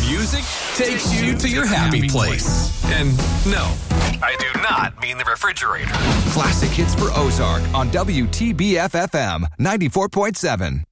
Music takes you to your happy place. And no, I do not mean the refrigerator. Classic hits for Ozark on WTBF-FM 94.7.